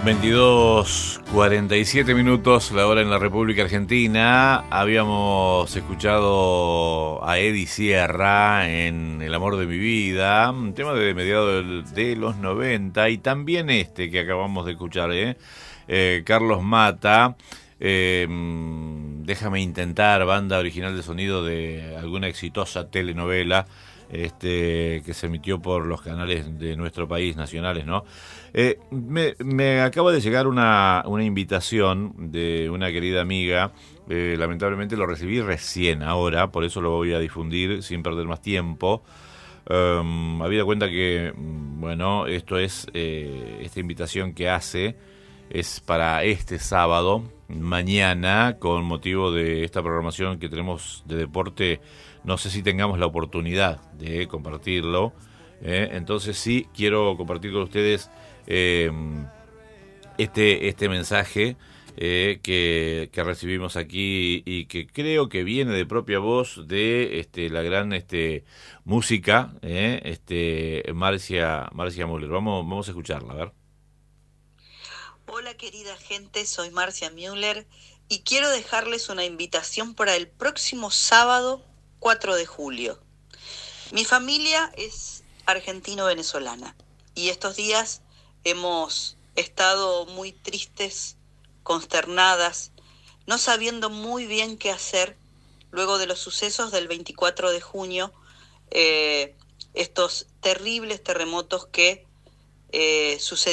22:47 la hora en la República Argentina. Habíamos escuchado a Eddie Sierra en El amor de mi vida, un tema de mediados de los 90, y también este que acabamos de escuchar, Carlos Mata, Déjame intentar, banda original de sonido de alguna exitosa telenovela que se emitió por los canales de nuestro país, nacionales, ¿no? Me acaba de llegar una invitación de una querida amiga. Lamentablemente lo recibí recién ahora, por eso lo voy a difundir sin perder más tiempo. Habida cuenta que, bueno, esto es, esta invitación que hace es para este sábado, mañana, con motivo de esta programación que tenemos de deporte. No sé si tengamos la oportunidad de compartirlo. Entonces sí, quiero compartir con ustedes este mensaje que recibimos aquí y que creo que viene de propia voz de la gran música, Marcia Müller. Vamos a escucharla, a ver. Hola querida gente, soy Marcia Müller y quiero dejarles una invitación para el próximo sábado 4 de julio. Mi familia es argentino-venezolana y estos días hemos estado muy tristes, consternadas, no sabiendo muy bien qué hacer luego de los sucesos del 24 de junio, estos terribles terremotos que sucedieron